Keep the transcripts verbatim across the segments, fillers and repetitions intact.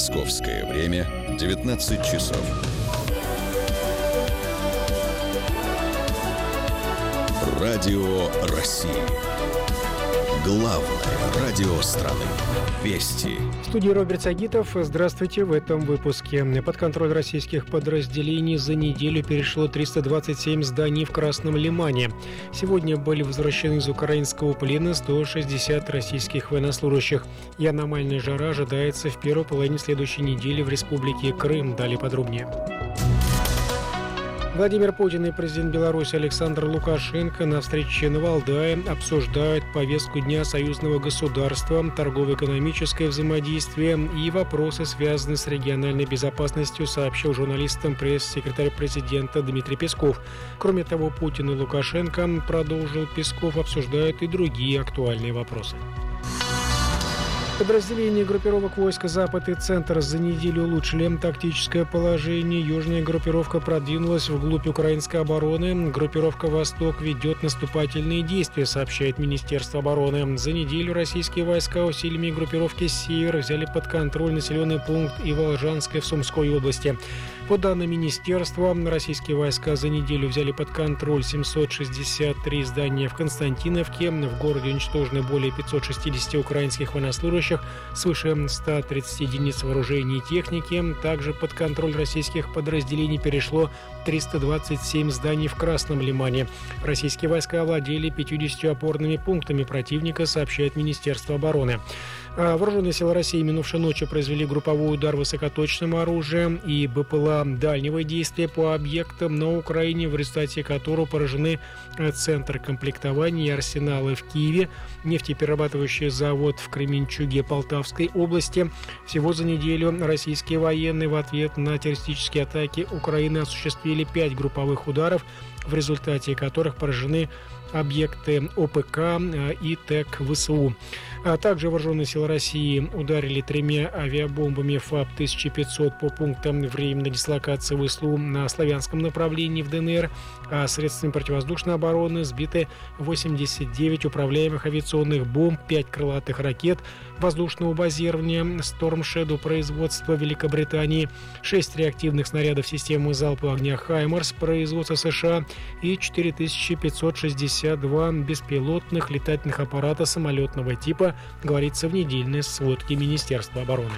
Московское время девятнадцать часов. Радио России. Главное радио страны. Вести. В студии Роберт Сагитов. Здравствуйте. В этом выпуске. Под контроль российских подразделений за неделю перешло триста двадцать семь зданий в Красном Лимане. Сегодня были возвращены из украинского плена сто шестьдесят российских военнослужащих. И аномальная жара ожидается в первой половине следующей недели в Республике Крым. Далее подробнее. Владимир Путин и президент Беларуси Александр Лукашенко на встрече на Валдае обсуждают повестку Дня союзного государства, торгово-экономическое взаимодействие и вопросы, связанные с региональной безопасностью, сообщил журналистам пресс-секретарь президента Дмитрий Песков. Кроме того, Путин и Лукашенко, продолжил Песков, обсуждают и другие актуальные вопросы. Подразделения группировок войск «Запад» и «Центр» за неделю улучшили тактическое положение. Южная группировка продвинулась вглубь украинской обороны. Группировка «Восток» ведет наступательные действия, сообщает Министерство обороны. За неделю российские войска усилиями группировки «Север» взяли под контроль населенный пункт Иволжанское в Сумской области. По данным Министерства, российские войска за неделю взяли под контроль семьсот шестьдесят три здания в Константиновке. В городе уничтожены более пятьсот шестьдесят украинских военнослужащих, свыше ста тридцати единиц вооружения и техники. Также под контроль российских подразделений перешло триста двадцать семь зданий в Красном Лимане. Российские войска овладели пятьюдесятью опорными пунктами противника, сообщает Министерство обороны. Вооруженные силы России минувшей ночью произвели групповой удар высокоточным оружием и БПЛА дальнего действия по объектам на Украине, в результате которого поражены центр комплектования и арсеналы в Киеве, нефтеперерабатывающий завод в Кременчуге Полтавской области. Всего за неделю российские военные в ответ на террористические атаки Украины осуществили пять групповых ударов, в результате которых поражены объекты ОПК и ТЭК ВСУ. А также вооруженные силы России ударили тремя авиабомбами ФАП тысяча пятьсот по пунктам временной дислокации ВСУ на славянском направлении в ДНР, а средствами противовоздушной обороны сбиты восемьдесят девять управляемых авиационных бомб, пять крылатых ракет воздушного базирования Storm Shadow производства Великобритании, шесть реактивных снарядов системы залпового огня «Хаймарс» производства США и четыре тысячи пятьсот шестьдесят два беспилотных летательных аппарата самолетного типа, говорится в недельной сводке Министерства обороны.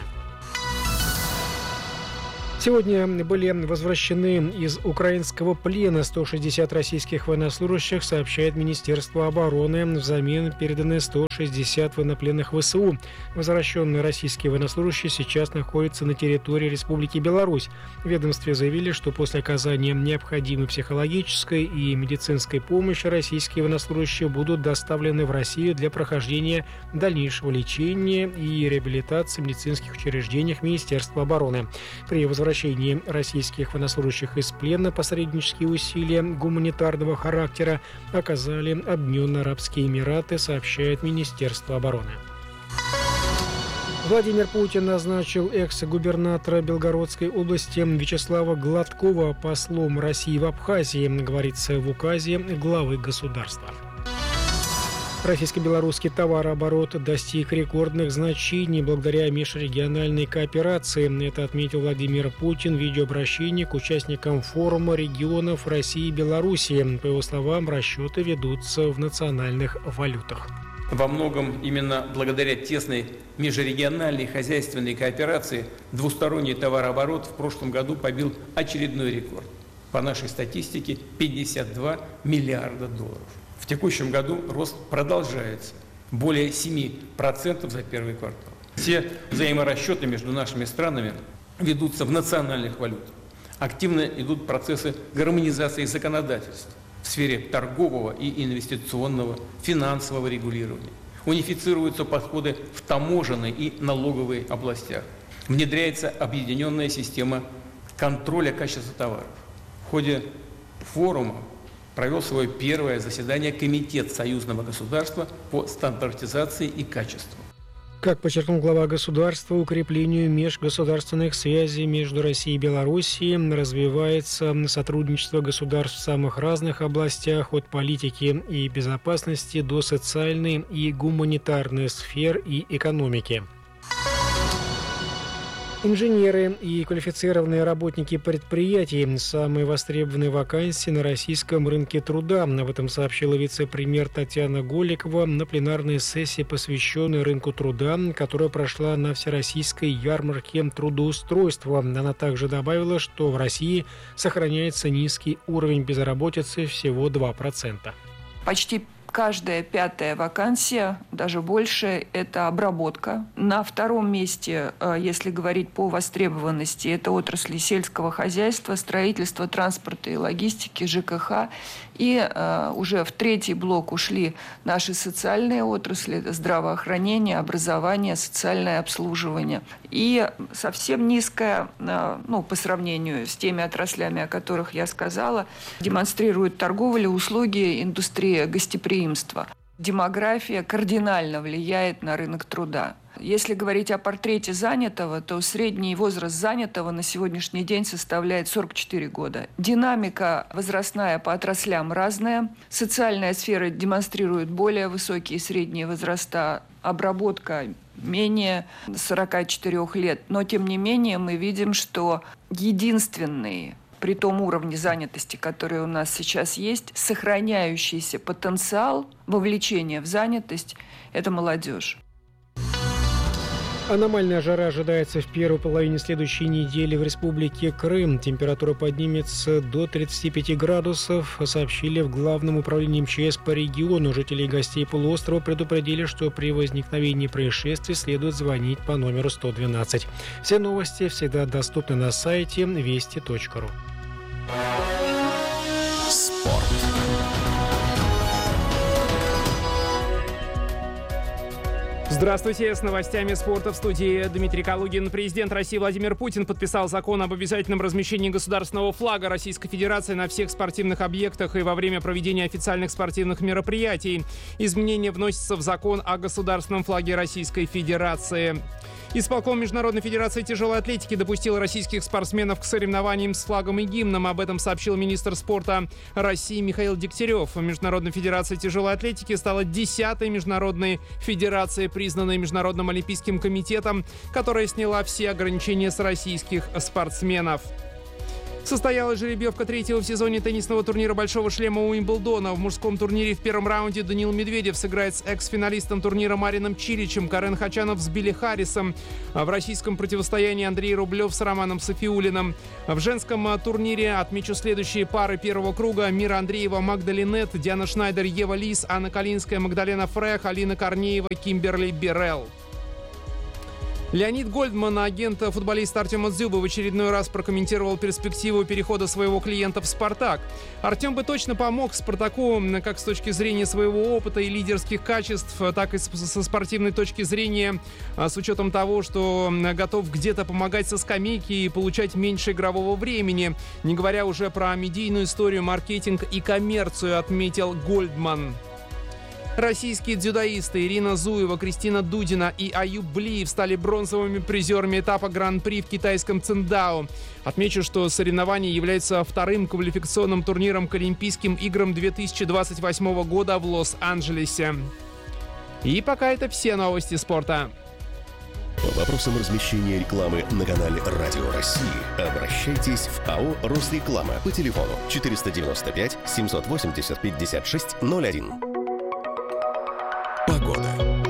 Сегодня были возвращены из украинского плена сто шестьдесят российских военнослужащих, сообщает Министерство обороны. Взамен переданы сто шестьдесят военнопленных ВСУ. Возвращенные российские военнослужащие сейчас находятся на территории Республики Беларусь. В ведомстве заявили, что после оказания необходимой психологической и медицинской помощи российские военнослужащие будут доставлены в Россию для прохождения дальнейшего лечения и реабилитации в медицинских учреждениях Министерства обороны. При возвращении российских военнослужащих из плена посреднические усилия гуманитарного характера оказали Объединенные Арабские Эмираты, сообщает Министерство обороны. Владимир Путин назначил экс-губернатора Белгородской области Вячеслава Гладкова послом России в Абхазии, говорится в указе главы государства. Российско-белорусский товарооборот достиг рекордных значений благодаря межрегиональной кооперации. Это отметил Владимир Путин в видеообращении к участникам форума регионов России и Белоруссии. По его словам, расчеты ведутся в национальных валютах. Во многом именно благодаря тесной межрегиональной хозяйственной кооперации двусторонний товарооборот в прошлом году побил очередной рекорд. По нашей статистике пятьдесят два миллиарда долларов. В текущем году рост продолжается, более семь процентов за первый квартал. Все взаиморасчеты между нашими странами ведутся в национальных валютах. Активно идут процессы гармонизации законодательства в сфере торгового и инвестиционного, финансового регулирования. Унифицируются подходы в таможенной и налоговой областях. Внедряется объединенная система контроля качества товаров. В ходе форума провел свое первое заседание Комитет союзного государства по стандартизации и качеству. Как подчеркнул глава государства, укреплению межгосударственных связей между Россией и Белоруссией развивается сотрудничество государств в самых разных областях, от политики и безопасности до социальной и гуманитарной сфер и экономики. Инженеры и квалифицированные работники предприятий – самые востребованные вакансии на российском рынке труда. Об этом сообщила вице-премьер Татьяна Голикова на пленарной сессии, посвященной рынку труда, которая прошла на Всероссийской ярмарке трудоустройства. Она также добавила, что в России сохраняется низкий уровень безработицы – всего два процента. Почти каждая пятая вакансия, даже больше, это обработка. На втором месте, если говорить по востребованности, это отрасли сельского хозяйства, строительства, транспорта и логистики, ЖКХ. И uh, уже в третий блок ушли наши социальные отрасли, это здравоохранение, образование, социальное обслуживание. И совсем низкая, uh, ну, по сравнению с теми отраслями, о которых я сказала, демонстрирует торговля, услуги, индустрия гостеприимства. Демография кардинально влияет на рынок труда. Если говорить о портрете занятого, то средний возраст занятого на сегодняшний день составляет сорок четыре года. Динамика возрастная по отраслям разная. Социальная сфера демонстрирует более высокие средние возраста, обработка менее сорока четырёх лет. Но, тем не менее, мы видим, что единственные, при том уровне занятости, который у нас сейчас есть, сохраняющийся потенциал вовлечения в занятость – это молодежь. Аномальная жара ожидается в первой половине следующей недели в Республике Крым. Температура поднимется до тридцати пяти градусов, сообщили в Главном управлении МЧС по региону. Жителей и гостей полуострова предупредили, что при возникновении происшествий следует звонить по номеру сто двенадцать. Все новости всегда доступны на сайте вести точка ру. Спорт. Здравствуйте, с новостями спорта в студии Дмитрий Калугин. Президент России Владимир Путин подписал закон об обязательном размещении государственного флага Российской Федерации на всех спортивных объектах и во время проведения официальных спортивных мероприятий. Изменения вносятся в закон о государственном флаге Российской Федерации. Исполком Международной Федерации тяжелой атлетики допустил российских спортсменов к соревнованиям с флагом и гимном. Об этом сообщил министр спорта России Михаил Дегтярев. Международная Федерация тяжелой атлетики стала десятой международной федерацией, признанной Международным Олимпийским комитетом, которая сняла все ограничения с российских спортсменов. Состоялась жеребьевка третьего в сезоне теннисного турнира «Большого шлема» Уимблдона. В мужском турнире в первом раунде Даниил Медведев сыграет с экс-финалистом турнира Марином Чиличем. Карен Хачанов с Билли Харрисом. В российском противостоянии Андрей Рублев с Романом Софиуллиным. В женском турнире отмечу следующие пары первого круга. Мира Андреева, Магда Линет, Диана Шнайдер, Ева Лис, Анна Калинская, Магдалена Фрех, Алина Корнеева, Кимберли Бирелл. Леонид Гольдман, агент футболиста Артема Дзюбы, в очередной раз прокомментировал перспективу перехода своего клиента в «Спартак». Артем бы точно помог «Спартаку» как с точки зрения своего опыта и лидерских качеств, так и со спортивной точки зрения, с учетом того, что готов где-то помогать со скамейки и получать меньше игрового времени. Не говоря уже про медийную историю, маркетинг и коммерцию, отметил Гольдман. Российские дзюдоисты Ирина Зуева, Кристина Дудина и Аюб Блиев стали бронзовыми призерами этапа Гран-при в китайском Циндао. Отмечу, что соревнование является вторым квалификационным турниром к Олимпийским играм две тысячи двадцать восьмого года в Лос-Анджелесе. И пока это все новости спорта. По вопросам размещения рекламы на канале Радио России обращайтесь в АО «Росреклама» по телефону четыреста девяносто пять семьсот восемьдесят пятьдесят шесть ноль один. Погода.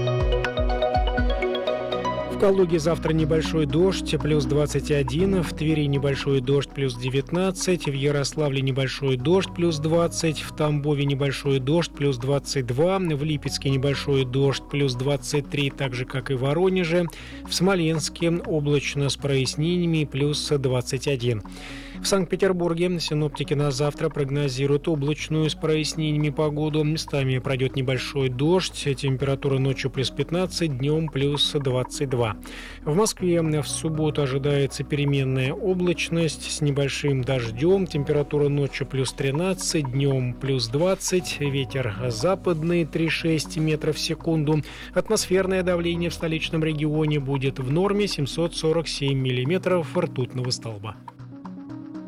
В Калуге завтра небольшой дождь, плюс двадцать один. В Твери небольшой дождь, плюс девятнадцать. В Ярославле небольшой дождь, плюс двадцать. В Тамбове небольшой дождь, плюс двадцать два. В Липецке небольшой дождь, плюс двадцать три, так же, как и в Воронеже. В Смоленске облачно с прояснениями, плюс двадцать один. В Санкт-Петербурге синоптики на завтра прогнозируют облачную с прояснениями погоду. Местами пройдет небольшой дождь. Температура ночью плюс пятнадцать, днем плюс двадцать два. В Москве в субботу ожидается переменная облачность с небольшим дождем. Температура ночью плюс тринадцать, днем плюс двадцать. Ветер западный три целых шесть десятых метров в секунду. Атмосферное давление в столичном регионе будет в норме семьсот сорок семь миллиметров ртутного столба.